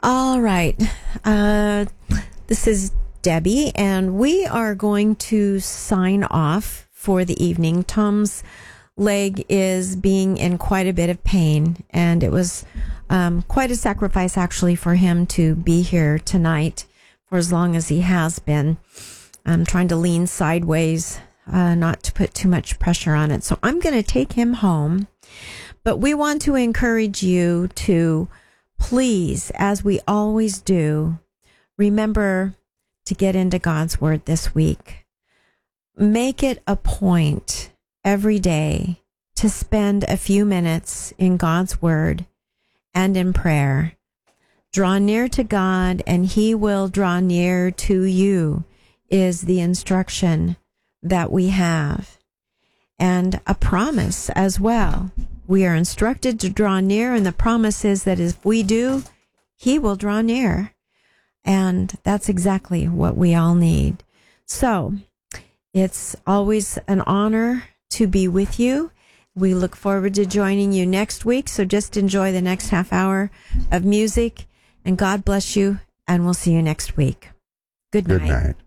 All right. This is Debbie, and we are going to sign off for the evening. Tom's leg is being in quite a bit of pain, and it was quite a sacrifice, actually, for him to be here tonight for as long as he has been. I'm trying to lean sideways, not to put too much pressure on it. So I'm going to take him home, but we want to encourage you to please, as we always do, remember to get into God's Word this week. Make it a point every day to spend a few minutes in God's Word and in prayer. Draw near to God, and He will draw near to you, is the instruction that we have. And a promise as well. We are instructed to draw near, and the promise is that if we do, He will draw near. And that's exactly what we all need. So it's always an honor to be with you. We look forward to joining you next week. So just enjoy the next half hour of music, and God bless you, and we'll see you next week. Good night. Good night.